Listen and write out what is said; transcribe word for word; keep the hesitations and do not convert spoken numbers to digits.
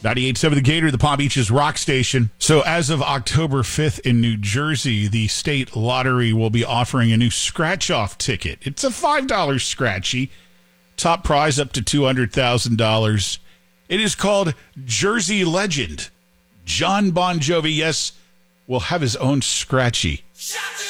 ninety-eight point seven The Gator, the Palm Beaches rock station. So as of October fifth in New Jersey, the state lottery will be offering a new scratch-off ticket. It's a five dollars scratchy. Top prize up to two hundred thousand dollars. It is called Jersey Legend. John Bon Jovi, yes, will have his own scratchy.